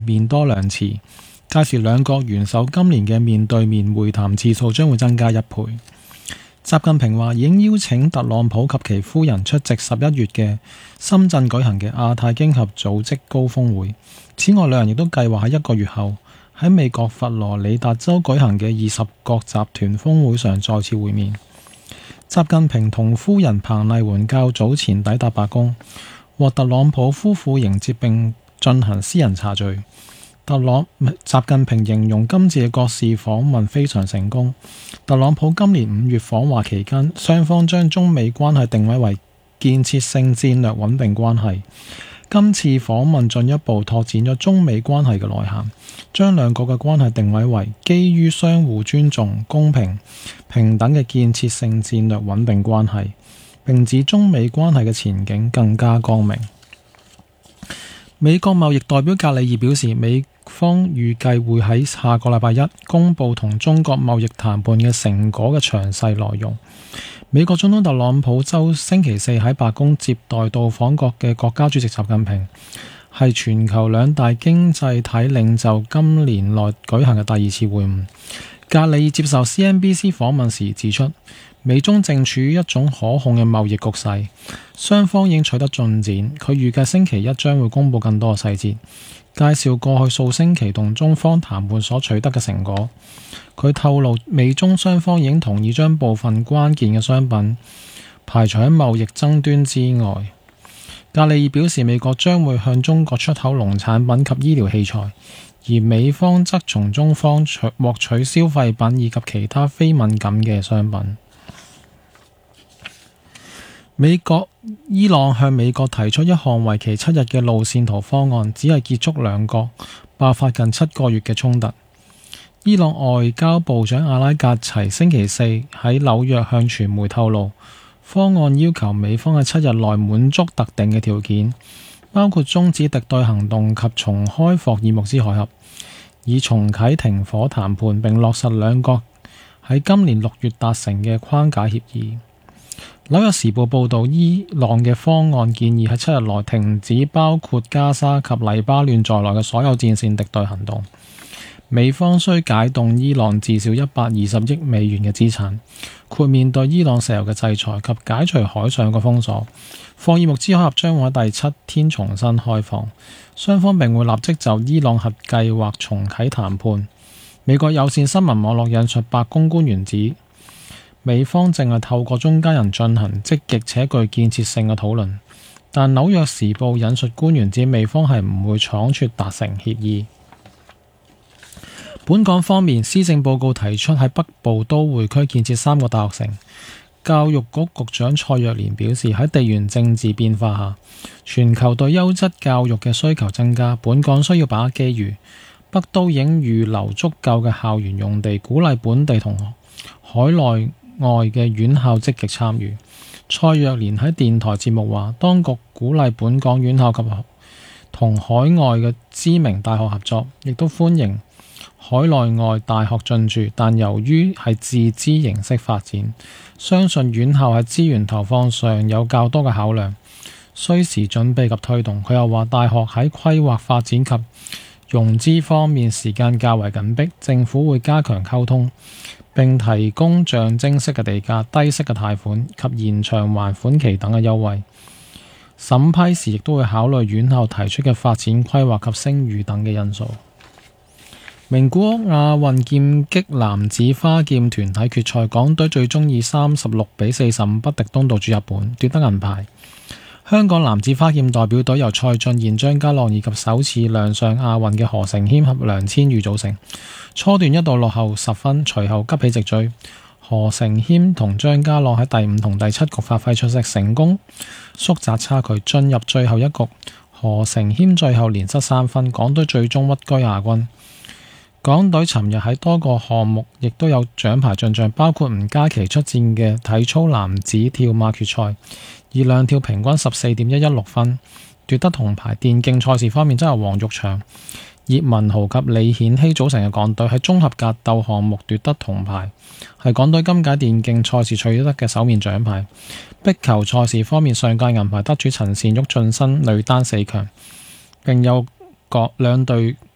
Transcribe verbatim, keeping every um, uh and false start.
面多兩次，屆時兩國元首今年嘅面對面會談次數將會增加一倍。習近平話已經邀請特朗普及其夫人出席十一月嘅深圳舉行嘅亞太經合組織高峰會。此外，兩人亦都計劃喺一個月後喺美國佛羅里達州舉行嘅二十國集團峰會上再次會面。習近平同夫人彭麗媛較早前抵達白宮，獲特朗普夫婦迎接並進行私人茶敘。特朗習近平形容今次嘅國事訪問非常成功。特朗普今年五月訪華期間，雙方將中美關係定位為建設性戰略穩定關係。今次訪問進一步拓展咗中美關係嘅內涵，將兩國嘅關係定位為基於相互尊重、公平、平等嘅建設性戰略穩定關係，並指中美關係嘅前景更加光明。美國貿易代表格里爾表示，美方預計會喺下個禮拜一公佈同中國貿易談判嘅成果嘅詳細內容。美國總統特朗普周星期四喺白宮接待到訪國嘅國家主席習近平，係全球兩大經濟體領袖今年內舉行嘅第二次會晤。格里爾接受 C N B C 訪問時指出，美中正處於一種可控嘅貿易局勢，雙方已經取得進展。佢預計星期一將會公佈更多嘅細節，介紹過去數星期同中方談判所取得嘅成果。佢透露，美中雙方已經同意將部分關鍵嘅商品排除喺貿易爭端之外。格里爾表示，美國將會向中國出口農產品及醫療器材，而美方則從中方取獲取消費品以及其他非敏感嘅商品。美國、伊朗向美國提出一項為期七日嘅路線圖方案，只係結束兩國爆發近七個月嘅衝突。伊朗外交部長阿拉格齊星期四喺紐約向傳媒透露，方案要求美方喺七日內滿足特定嘅條件，包括終止敵對行動及重開霍爾木茲海峽，以重啟停火談判，並落實兩國喺今年六月達成嘅框架協議。紐約時報報導，伊朗嘅方案建議喺七日內停止包括加沙及黎巴嫩在內嘅所有戰線敵對行動。美方需解凍伊朗至少一百二十億美元嘅資產，豁免對伊朗石油嘅制裁及解除海上嘅封鎖。霍爾木茲海峽將會喺第七天重新開放，雙方並會立即就伊朗核計劃重啟談判。美國有線新聞網絡引述白宮官員指，美方正係透過中間人進行積極且具建設性嘅討論，但紐約時報引述官員指，美方係唔會倉促達成協議。本港方面，施政報告提出喺北部都會區建設三個大學城。教育局局長蔡若蓮表示，喺地緣政治變化下，全球對優質教育嘅需求增加，本港需要把握機遇。北都已經預留足夠嘅校園用地，鼓勵本地同海內外嘅院校積極參與。蔡若蓮喺電台節目話，當局鼓勵本港院校及同海外嘅知名大學合作，亦都歡迎海內外大學進駐，但由於係自資形式發展，相信院校喺資源投放上有較多嘅考量，需時準備及推動。佢又話，大學喺規劃發展及融資方面時間較為緊迫，政府會加強溝通，並提供象徵式嘅地價、低息嘅貸款及延長還款期等嘅優惠。審批時亦都會考慮院校提出嘅發展規劃及聲譽等嘅因素。名古屋亞運劍擊男子花劍團體決賽，港隊最終以三十六比四十五不敵東道主日本，奪得銀牌。香港男子花劍代表隊由蔡俊彥、張家朗以及首次亮相亞運嘅何承謙及梁千羽組成。初段一度落後十分，隨後急起直追。何承謙同張家朗喺第五同第七局發揮出色，成功縮窄差距，進入最後一局。何承謙最後連失三分，港隊最終屈居亞軍。港隊尋日喺多個項目亦都有獎牌進帳，包括吳嘉琪出戰嘅體操男子跳馬決賽，以兩跳平均十四點一一六分奪得銅牌。電競賽事方面，則由黃玉祥、葉文豪及李顯熙組成嘅港隊喺綜合格鬥項目奪得銅牌，係港隊今屆電競賽事取得嘅首面獎牌。壁球賽事方面，上屆銀牌得主陳善玉晉身女單四強，並有各兩隊